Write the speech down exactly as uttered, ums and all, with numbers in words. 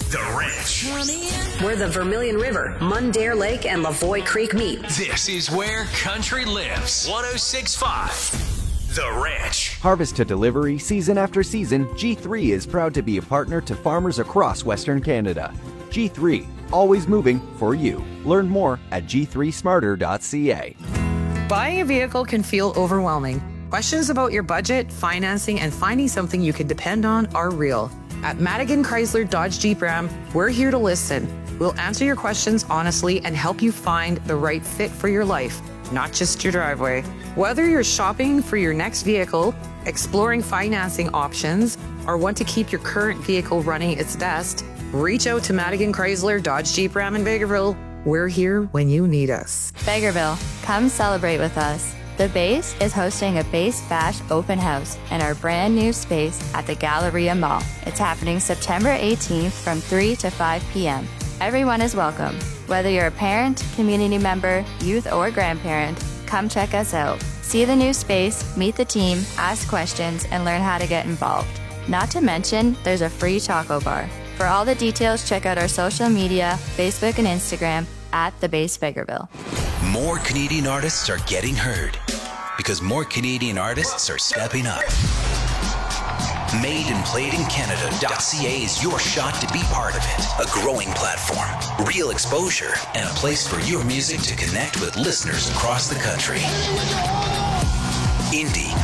The Ranch. Where the Vermilion River, Mundare Lake, and Lavoie Creek meet. This is where country lives. one oh six point five. The Ranch. Harvest to delivery, season after season, G three is proud to be a partner to farmers across Western Canada. G three, always moving for you. Learn more at g three smarter dot c a. Buying a vehicle can feel overwhelming. Questions about your budget, financing, and finding something you can depend on are real. At Madigan Chrysler Dodge Jeep Ram, we're here to listen. We'll answer your questions honestly and help you find the right fit for your life, not just your driveway. Whether you're shopping for your next vehicle, exploring financing options, or want to keep your current vehicle running its best, reach out to Madigan Chrysler Dodge Jeep Ram in Vegreville. We're here when you need us. Vegreville, come celebrate with us. The Base is hosting a Base Bash open house in our brand new space at the Galleria Mall. It's happening September eighteenth from three to five p.m. Everyone is welcome. Whether you're a parent, community member, youth, or grandparent, come check us out. See the new space, meet the team, ask questions, and learn how to get involved. Not to mention, there's a free taco bar. For all the details, check out our social media, Facebook and Instagram, at The Base Vegreville. More Canadian artists are getting heard because more Canadian artists are stepping up. Made and Played in Canada.ca is your shot to be part of it. A growing platform, real exposure, and a place for your music to connect with listeners across the country. Indie,